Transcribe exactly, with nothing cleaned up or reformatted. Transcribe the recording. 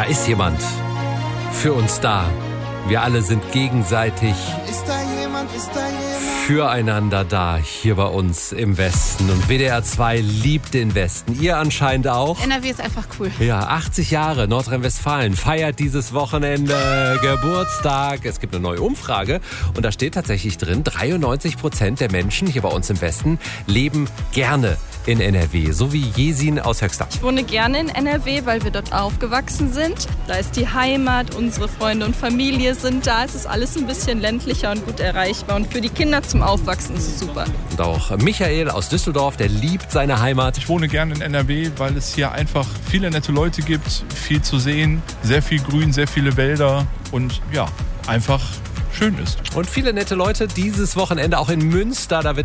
ist jemand für uns da. Wir alle sind gegenseitig Ist da jemand, ist da jemand? füreinander da, hier bei uns im Westen. Und W D R zwei liebt den Westen. Ihr anscheinend auch. N R W ist einfach cool. Ja, achtzig Jahre Nordrhein-Westfalen feiert dieses Wochenende Geburtstag. Es gibt eine neue Umfrage und da steht tatsächlich drin, dreiundneunzig Prozent der Menschen hier bei uns im Westen leben gerne in N R W. So wie Jesin aus Höxter. Ich wohne gerne in N R W, weil wir dort aufgewachsen sind. Da ist die Heimat, unsere Freunde und Familie sind da. Es ist alles ein bisschen ländlicher und gut erreichbar. Und für die Kinder zum Aufwachsen ist es super. Und auch Michael aus Düsseldorf, der liebt seine Heimat. Ich wohne gerne in N R W, weil es hier einfach viele nette Leute gibt, viel zu sehen, sehr viel Grün, sehr viele Wälder und ja, einfach schön ist. Und viele nette Leute dieses Wochenende auch in Münster. Da wird